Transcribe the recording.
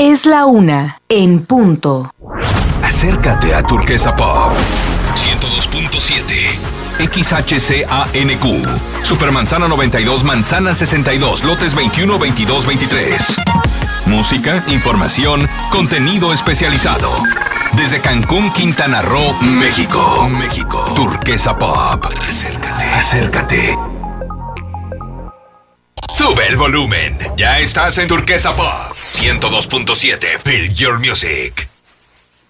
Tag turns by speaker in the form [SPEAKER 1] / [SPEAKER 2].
[SPEAKER 1] Es la 1:00
[SPEAKER 2] Acércate a Turquesa Pop 102.7 XHCANQ Supermanzana 92, Manzana 62, lotes 21, 22, 23. Música, información, contenido especializado. Desde Cancún, Quintana Roo, México. Turquesa Pop. Acércate. Sube el volumen. Ya estás en Turquesa Pop 102.7. Feel your music.